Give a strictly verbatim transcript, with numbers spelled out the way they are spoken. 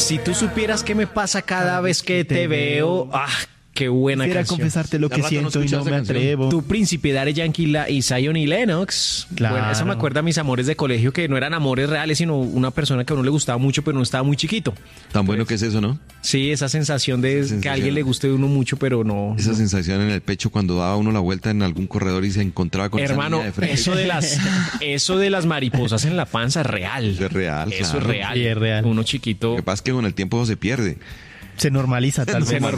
Si tú supieras qué me pasa cada vez que te veo, ah, qué buena Quisiera canción. confesarte lo Hace que rato no siento y escuchaba no esa me canción. atrevo. Tu príncipe, Daddy Yankee la- y Zion y Lennox. Claro. Bueno, eso me acuerda a mis amores de colegio, que no eran amores reales, sino una persona que a uno le gustaba mucho, pero no estaba muy chiquito. Tan bueno que es eso, ¿no? Sí, esa sensación de Esa sensación. que a alguien le guste de uno mucho, pero no. Esa sensación en el pecho cuando daba uno la vuelta en algún corredor y se encontraba con esa Hermano, niña de frente. eso de las eso de las mariposas en la panza es real. Eso es real, Eso claro. es real. Sí, es real. Uno chiquito. Lo que pasa es que con el tiempo eso se pierde. Se normaliza tal Se vez.